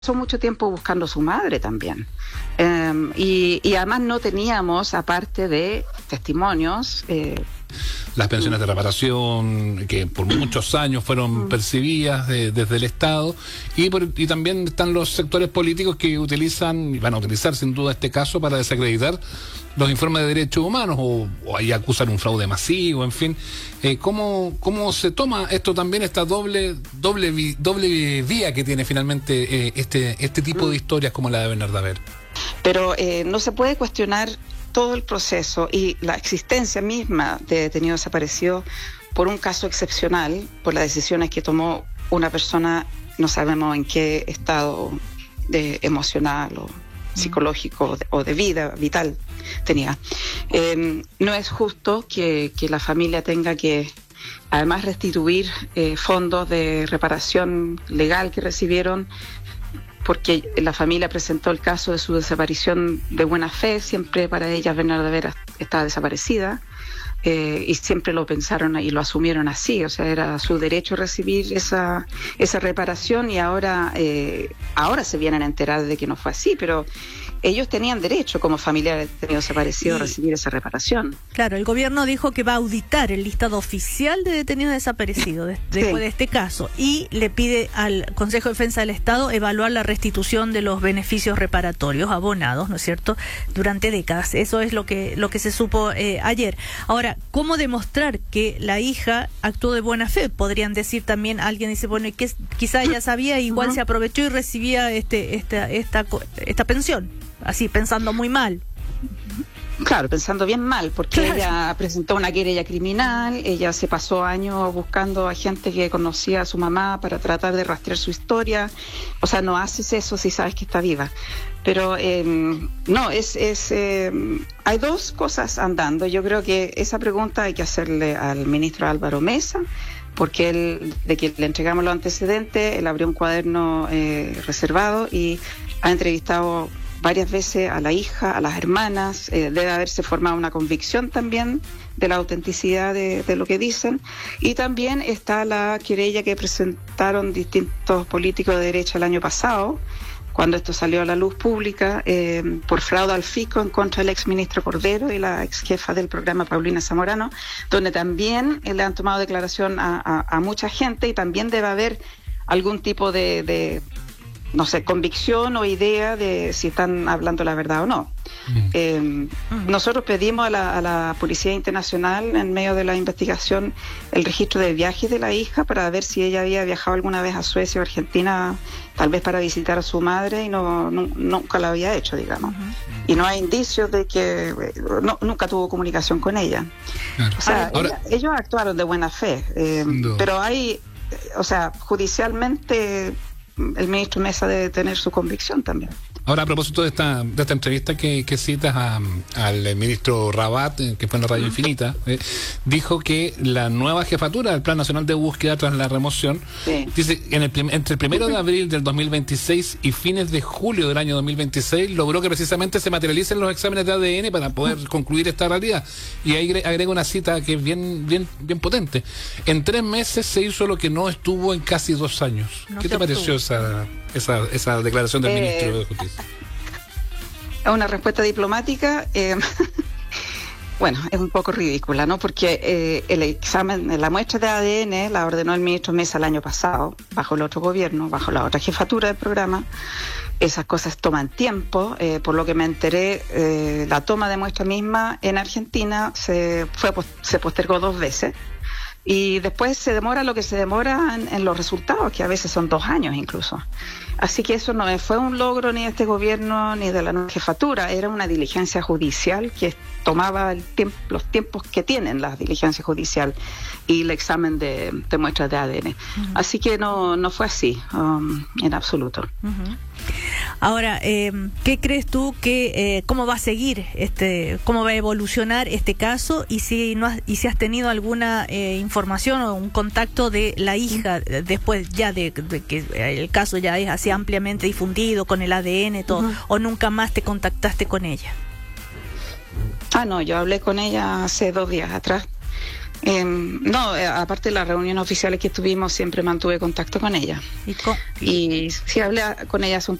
pasó mucho tiempo buscando a su madre también. Y además no teníamos, aparte de testimonios... las pensiones de reparación que por muchos años fueron percibidas desde el Estado, y también están los sectores políticos que utilizan y van a utilizar sin duda este caso para desacreditar los informes de derechos humanos o ahí acusan un fraude masivo, en fin. ¿Cómo se toma esto también, esta doble vía que tiene finalmente este tipo de historias como la de Bernarda Ver? Pero no se puede cuestionar todo el proceso y la existencia misma de detenido desaparecido por un caso excepcional, por las decisiones que tomó una persona, no sabemos en qué estado emocional o psicológico o de vida vital tenía. No es justo que la familia tenga que además restituir fondos de reparación legal que recibieron, porque la familia presentó el caso de su desaparición de buena fe. Siempre para ella Bernarda Vera estaba desaparecida, y siempre lo pensaron y lo asumieron así, o sea, era su derecho recibir esa reparación, y ahora se vienen a enterar de que no fue así, pero ellos tenían derecho como familia de detenido desaparecido a recibir esa reparación. Claro, el gobierno dijo que va a auditar el listado oficial de detenidos desaparecidos después de este caso, y le pide al Consejo de Defensa del Estado evaluar la restitución de los beneficios reparatorios abonados, ¿no es cierto?, durante décadas. Eso es lo que se supo ayer. Ahora, ¿cómo demostrar que la hija actuó de buena fe? Podrían decir también, alguien dice, bueno, y que quizá ella sabía, igual se aprovechó y recibía esta pensión, así pensando muy mal. Claro, pensando bien mal, porque ella presentó una querella criminal, ella se pasó años buscando a gente que conocía a su mamá para tratar de rastrear su historia. O sea, no haces eso si sabes que está viva. Pero hay dos cosas andando. Yo creo que esa pregunta hay que hacerle al ministro Álvaro Mesa, porque de que le entregamos los antecedentes, él abrió un cuaderno reservado y ha entrevistado varias veces a la hija, a las hermanas. Debe haberse formado una convicción también de la autenticidad de lo que dicen. Y también está la querella que presentaron distintos políticos de derecha el año pasado, cuando esto salió a la luz pública, por fraude al fisco en contra del exministro Cordero y la ex jefa del programa Paulina Zamorano, donde también le han tomado declaración a mucha gente, y también debe haber algún tipo de no sé, convicción o idea de si están hablando la verdad o no. Nosotros pedimos a la Policía Internacional, en medio de la investigación, el registro de viajes de la hija para ver si ella había viajado alguna vez a Suecia o Argentina, tal vez para visitar a su madre, y nunca lo había hecho, digamos. Y no hay indicios de que nunca tuvo comunicación con ella. Claro. O sea, ellos actuaron de buena fe, pero judicialmente el ministro Mesa debe tener su convicción también. Ahora, a propósito de esta entrevista que citas al ministro Rabat, que fue en la Radio Infinita, dijo que la nueva jefatura del Plan Nacional de Búsqueda tras la remoción, dice, entre el 1 de abril del 2026 y fines de julio del año 2026, logró que precisamente se materialicen los exámenes de ADN para poder concluir esta realidad. Y ahí agrega una cita que es bien potente. En 3 meses se hizo lo que no estuvo en casi 2 años. ¿Qué te pareció esa declaración del ministro de Justicia? Una respuesta diplomática, bueno, es un poco ridícula, ¿no? Porque el examen, la muestra de ADN la ordenó el ministro Mesa el año pasado, bajo el otro gobierno, bajo la otra jefatura del programa. Esas cosas toman tiempo. Por lo que me enteré, la toma de muestra misma en Argentina se postergó 2 veces. Y después se demora lo que se demora en los resultados, que a veces son 2 años incluso. Así que eso no fue un logro ni de este gobierno ni de la nueva jefatura, era una diligencia judicial que tomaba los tiempos que tienen las diligencias judiciales y el examen de muestras de ADN. Así que no fue así, en absoluto. Ahora, ¿qué crees tú cómo va a seguir cómo va a evolucionar este caso, y si has tenido alguna información o un contacto de la hija después ya de que el caso ya es así ampliamente difundido con el ADN todo, o nunca más te contactaste con ella? No, yo hablé con ella hace 2 días atrás. No, aparte de las reuniones oficiales que tuvimos, siempre mantuve contacto con ella. Y sí hablé con ella hace un